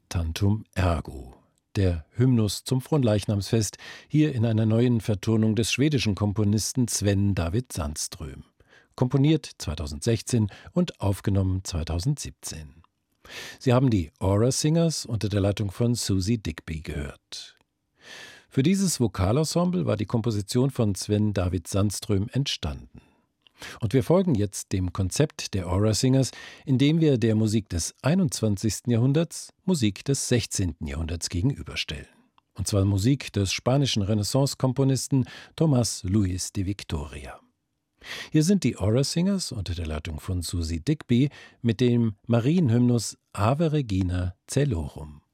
Tantum ergo, der Hymnus zum Fronleichnamsfest, hier in einer neuen Vertonung des schwedischen Komponisten Sven David Sandström. Komponiert 2016 und aufgenommen 2017. Sie haben die Aura Singers unter der Leitung von Susie Digby gehört. Für dieses Vokalensemble war die Komposition von Sven David Sandström entstanden. Und wir folgen jetzt dem Konzept der Aura Singers, indem wir der Musik des 21. Jahrhunderts Musik des 16. Jahrhunderts gegenüberstellen. Und zwar Musik des spanischen Renaissance-Komponisten Tomás Luis de Victoria. Hier sind die Aura Singers unter der Leitung von Susie Digby mit dem Marienhymnus Ave Regina Caelorum.